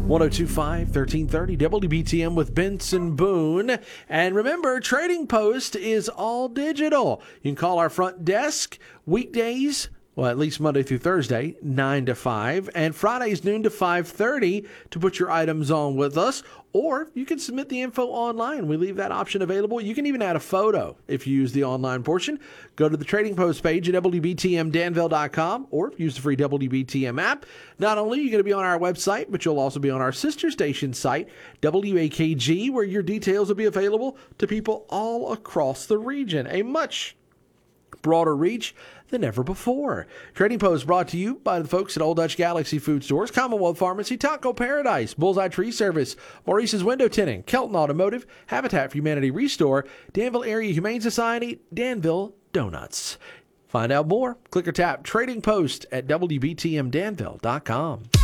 1025 1330 WBTM with Benson Boone. And remember, Trading Post is all digital. You can call our front desk weekdays, well, at least Monday through Thursday, 9 to 5, and Fridays, noon to 5:30 to put your items on with us. Or you can submit the info online. We leave that option available. You can even add a photo if you use the online portion. Go to the Trading Post page at WBTMDanville.com or use the free WBTM app. Not only are you going to be on our website, but you'll also be on our sister station site, WAKG, where your details will be available to people all across the region. A much broader reach than ever before. Trading Post brought to you by the folks at Old Dutch Galaxy Food Stores, Commonwealth Pharmacy, Taco Paradise, Bullseye Tree Service, Maurice's Window Tinting, Kelton Automotive, Habitat for Humanity Restore, Danville Area Humane Society, Danville Donuts. Find out more. Click or tap Trading Post at WBTMDanville.com.